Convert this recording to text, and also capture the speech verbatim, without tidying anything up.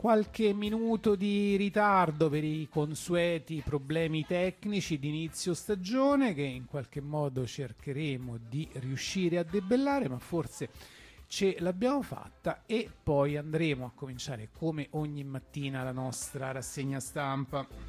qualche minuto di ritardo per i consueti problemi tecnici di inizio stagione che in qualche modo cercheremo di riuscire a debellare, ma forse ce l'abbiamo fatta e poi andremo a cominciare come ogni mattina la nostra rassegna stampa.